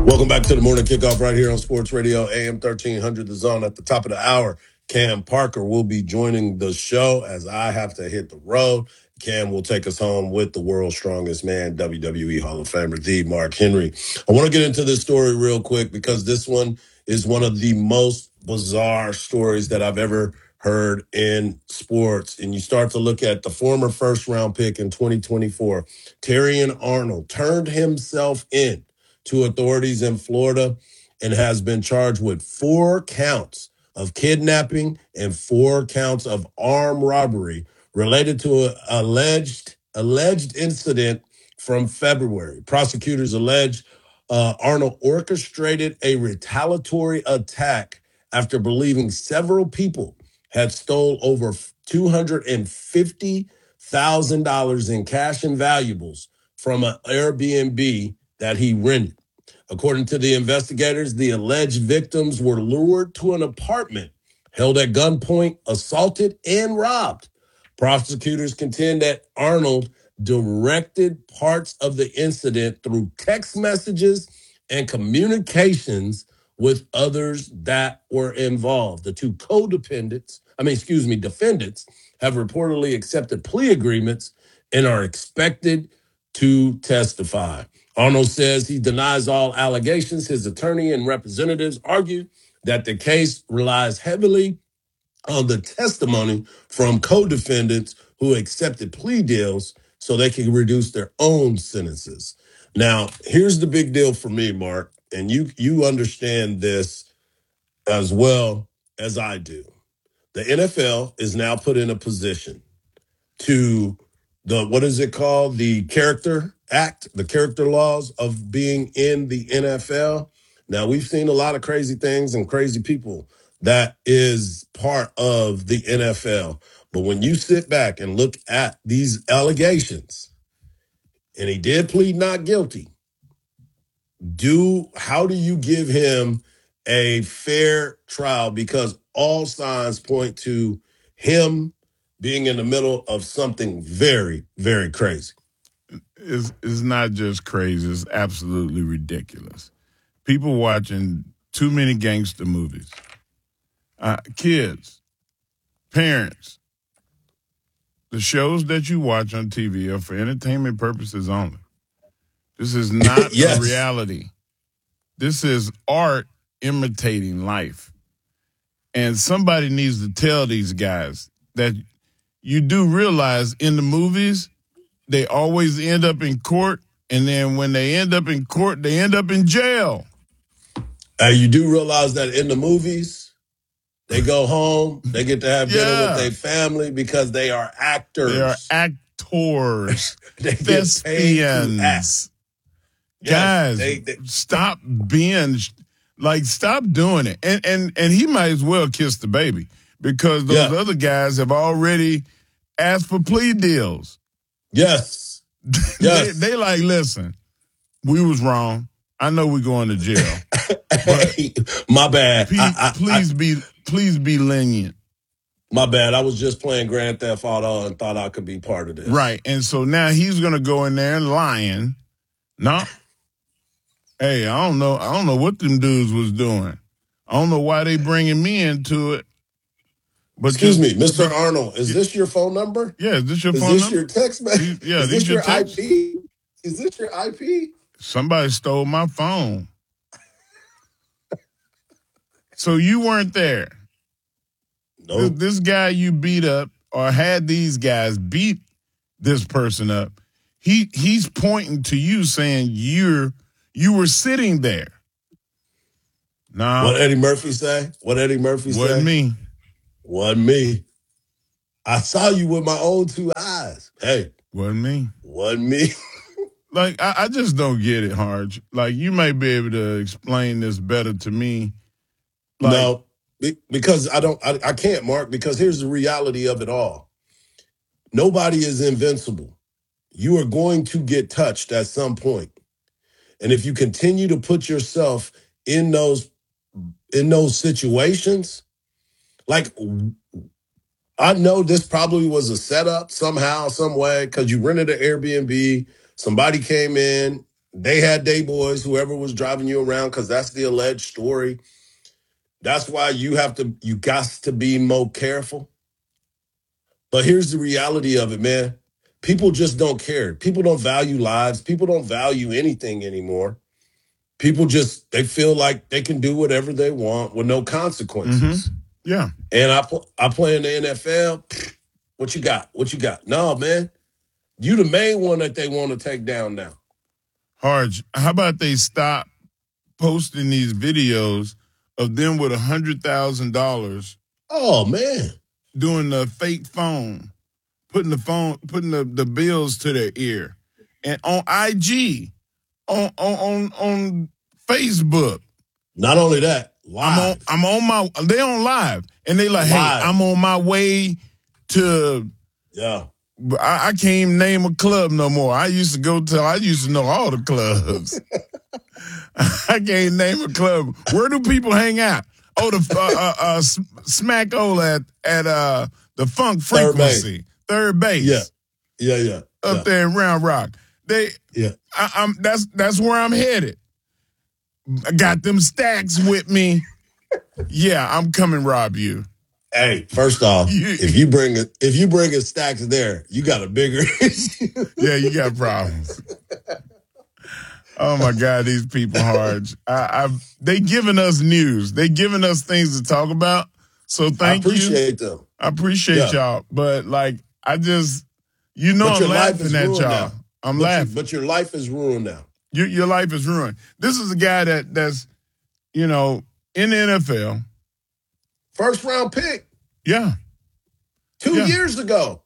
Welcome back to the morning kickoff right here on Sports Radio AM 1300 The Zone. At the top of the hour, Cam Parker will be joining the show as I have to hit the road. Cam will take us home with the world's strongest man, WWE Hall of Famer, the Mark Henry. I want to get into this story real quick because this one is one of the most bizarre stories that I've ever heard in sports. And you start to look at the former first round pick in 2024, Terrion Arnold turned himself in to authorities in Florida and has been charged with 4 counts of kidnapping and 4 counts of armed robbery related to an alleged incident from February. Prosecutors allege Arnold orchestrated a retaliatory attack after believing several people had stole over $250,000 in cash and valuables from an Airbnb that he rented. According to the investigators, the alleged victims were lured to an apartment, held at gunpoint, assaulted, and robbed. Prosecutors contend that Arnold directed parts of the incident through text messages and communications with others that were involved. The two defendants have reportedly accepted plea agreements and are expected to testify. Arnold says he denies all allegations. His attorney and representatives argue that the case relies heavily on the testimony from co-defendants who accepted plea deals so they can reduce their own sentences. Now, here's the big deal for me, Mark, and you understand this as well as I do. The NFL is now put in a position to what is it called? The Character Act, the character laws of being in the NFL. Now, we've seen a lot of crazy things and crazy people that is part of the NFL. But when you sit back and look at these allegations, and he did plead not guilty, how do you give him a fair trial? Because all signs point to him being in the middle of something very, very crazy. It's not just crazy, it's absolutely ridiculous. People watching too many gangster movies. Kids, parents, the shows that you watch on TV are for entertainment purposes only. This is not Yes. a reality. This is art imitating life. And somebody needs to tell these guys that you do realize in the movies, they always end up in court, and then when they end up in court, they end up in jail. You do realize that in the movies, they go home, they get to have dinner with their family because they are actors. They are actors. They thespians. Guys, stop being stop doing it. And he might as well kiss the baby because those other guys have already asked for plea deals. Yes. Yes. They like, listen, we was wrong. I know we're going to jail. Hey, my bad. Please be lenient. My bad. I was just playing Grand Theft Auto and thought I could be part of this. Right. And so now he's going to go in there and lying. No. Hey, I don't know what them dudes was doing. I don't know why they bringing me into it. But excuse me, Mr. Arnold, is this your phone number? Yeah, is this your phone number? Is this your text message? Yeah, is this your text? IP? Is this your IP? Somebody stole my phone. So you weren't there. No. This guy you beat up or had these guys beat this person up, he's pointing to you saying you were sitting there. Nah. What Eddie Murphy say? Wasn't me. Wasn't me. I saw you with my own 2 eyes. Hey. Wasn't me. Wasn't me. Like, I just don't get it, Harge. Like, you may be able to explain this better to me. Like, no, because I can't, Mark, because here's the reality of it all. Nobody is invincible. You are going to get touched at some point. And if you continue to put yourself in those situations, like, I know this probably was a setup somehow, some way, because you rented an Airbnb. Somebody came in. They had day boys, whoever was driving you around, because that's the alleged story. That's why you got to be more careful. But here's the reality of it, man. People just don't care. People don't value lives. People don't value anything anymore. People they feel like they can do whatever they want with no consequences. Mm-hmm. Yeah. And I play in the NFL. What you got? What you got? No, man. You the main one that they want to take down now. Harge, how about they stop posting these videos of them with $100,000? Oh, man. Doing the fake phone, putting the bills to their ear, and on IG, on Facebook. Not only that, live. They on live, and they like, live. Hey, I'm on my way to. Yeah. I can't even name a club no more. I used to know all the clubs. I can't name a club. Where do people hang out? Oh, the Smack O at the Funk Frequency, third base. Yeah. Up there in Round Rock. That's where I'm headed. I got them stacks with me. Yeah, I'm coming rob you. Hey, first off, if you bring a stacks there, you got a bigger issue. Yeah, you got problems. Oh my God, these people, Harge. They giving us news. They giving us things to talk about. So thank you. I appreciate them. I appreciate y'all. But like, I'm laughing at y'all. Now. I'm laughing. But your life is ruined now. Your life is ruined. This is a guy that's in the NFL. First round pick. Yeah. 2 years ago.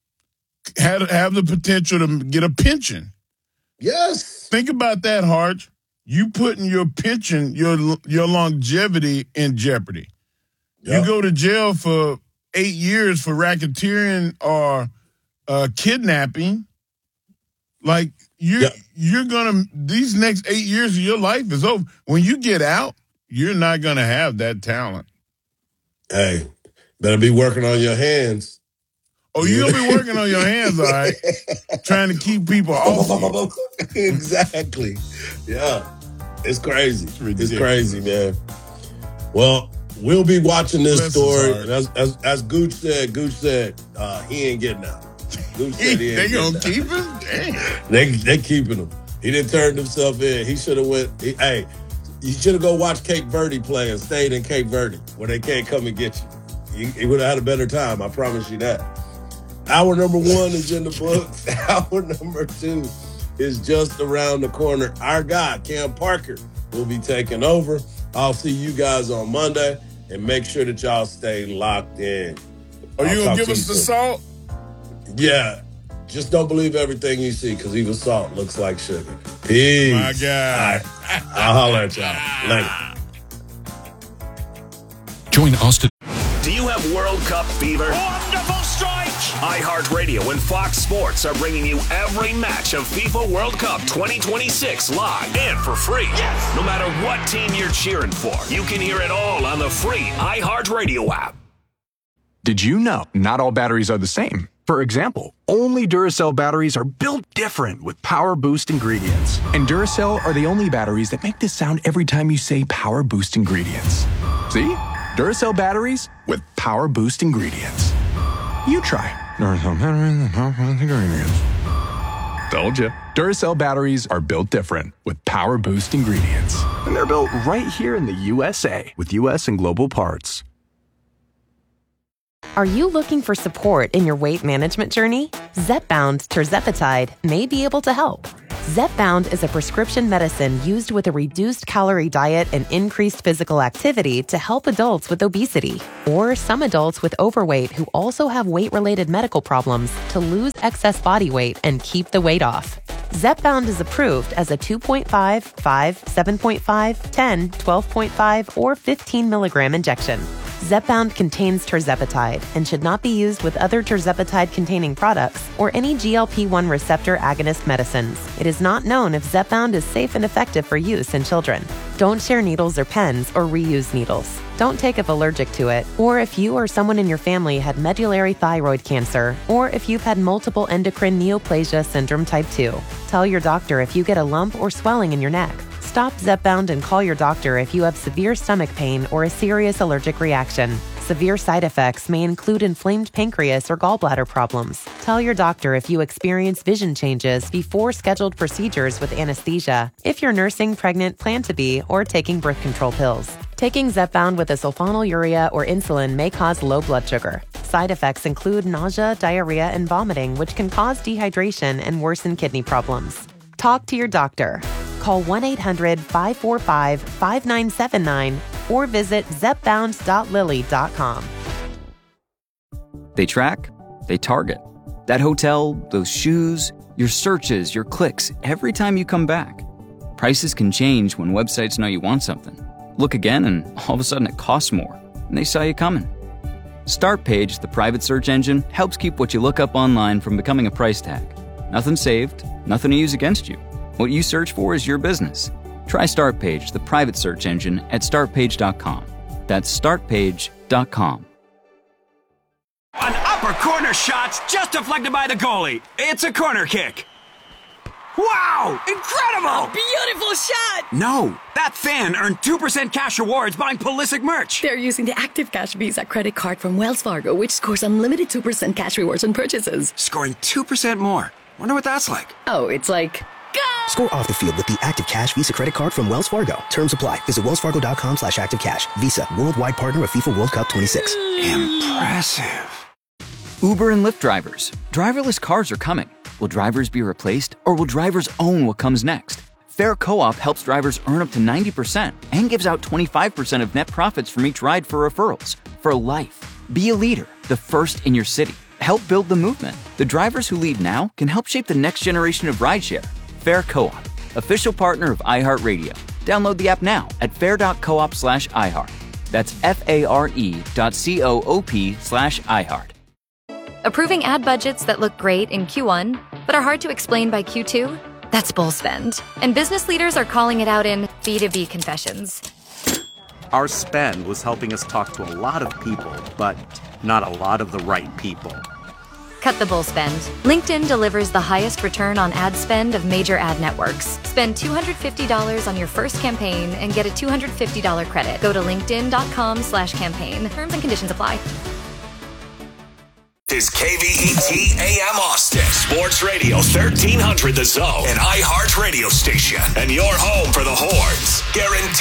Have the potential to get a pension. Yes. Think about that, Harge. You putting your pension, your longevity in jeopardy. Yep. You go to jail for 8 years for racketeering or kidnapping. Like you're gonna, these next 8 years of your life is over. When you get out, you're not gonna have that talent. Hey, better be working on your hands. Oh, you're going to be working on your hands, all right? Trying to keep people off you. Exactly. Yeah. It's crazy. It's crazy, man. Well, we'll be watching this story. And as Gooch said, he ain't getting out. Gooch said he ain't getting out. They going to keep him? They keeping him. He didn't turn himself in. He should have you should have go watch Cape Verde play and stayed in Cape Verde where they can't come and get you. He would have had a better time. I promise you that. Hour number 1 is in the books. Hour number 2 is just around the corner. Our guy, Cam Parker, will be taking over. I'll see you guys on Monday, and make sure that y'all stay locked in. Are you going to give us the salt? Yeah. Just don't believe everything you see, because even salt looks like sugar. Peace. My God. Right. I'll holler at y'all later. Join Austin. Do you have World Cup fever? Wonderful strike! iHeartRadio and Fox Sports are bringing you every match of FIFA World Cup 2026 live and for free. Yes! No matter what team you're cheering for, you can hear it all on the free iHeartRadio app. Did you know not all batteries are the same? For example, only Duracell batteries are built different with Power Boost ingredients. And Duracell are the only batteries that make this sound every time you say Power Boost ingredients. See? Duracell batteries with Power Boost ingredients. You try. Duracell batteries with Power Boost ingredients. Told ya. Duracell batteries are built different with Power Boost ingredients. And they're built right here in the USA with US and global parts. Are you looking for support in your weight management journey? Zepbound tirzepatide may be able to help. Zepbound is a prescription medicine used with a reduced calorie diet and increased physical activity to help adults with obesity or some adults with overweight who also have weight-related medical problems to lose excess body weight and keep the weight off. Zepbound is approved as a 2.5, 5, 7.5, 10, 12.5, or 15 milligram injection. Zepbound contains tirzepatide and should not be used with other tirzepatide-containing products or any GLP-1 receptor agonist medicines. It is not known if Zepbound is safe and effective for use in children. Don't share needles or pens or reuse needles. Don't take if allergic to it, or if you or someone in your family had medullary thyroid cancer, or if you've had multiple endocrine neoplasia syndrome type 2. Tell your doctor if you get a lump or swelling in your neck. Stop Zepbound and call your doctor if you have severe stomach pain or a serious allergic reaction. Severe side effects may include inflamed pancreas or gallbladder problems. Tell your doctor if you experience vision changes before scheduled procedures with anesthesia, if you're nursing, pregnant, plan to be, or taking birth control pills. Taking Zepbound with a sulfonylurea or insulin may cause low blood sugar. Side effects include nausea, diarrhea, and vomiting, which can cause dehydration and worsen kidney problems. Talk to your doctor. Call 1-800-545-5979 or visit zepbound.lilly.com. They track, they target. That hotel, those shoes, your searches, your clicks, every time you come back. Prices can change when websites know you want something. Look again and all of a sudden it costs more, and they saw you coming. Startpage, the private search engine, helps keep what you look up online from becoming a price tag. Nothing saved, nothing to use against you. What you search for is your business. Try Startpage, the private search engine, at startpage.com. That's startpage.com. An upper corner shot's just deflected by the goalie. It's a corner kick. Wow! Incredible! Beautiful shot! No, that fan earned 2% cash rewards buying Pulisic merch. They're using the Active Cash Visa credit card from Wells Fargo, which scores unlimited 2% cash rewards on purchases. Scoring 2% more. Wonder what that's like. Oh, it's like... Go! Score off the field with the Active Cash Visa credit card from Wells Fargo. Terms apply. Visit wellsfargo.com/activecash. Visa, worldwide partner of FIFA World Cup 26. Impressive. Uber and Lyft drivers. Driverless cars are coming. Will drivers be replaced, or will drivers own what comes next? Fair Co-op helps drivers earn up to 90% and gives out 25% of net profits from each ride for referrals. For life. Be a leader, the first in your city. Help build the movement. The drivers who lead now can help shape the next generation of rideshare. Fair Co-op, official partner of iHeartRadio. Download the app now at fair.coop/iHeart. That's FARE.coop/iHeart. Approving ad budgets that look great in Q1, but are hard to explain by Q2? That's bull spend. And business leaders are calling it out in B2B confessions. Our spend was helping us talk to a lot of people, but not a lot of the right people. Cut the bull spend. LinkedIn delivers the highest return on ad spend of major ad networks. Spend $250 on your first campaign and get a $250 credit. Go to linkedin.com/campaign. Terms and conditions apply. Is KVET AM Austin, Sports Radio 1300 The Zone, an iHeart radio station, and your home for the Horns. Guaranteed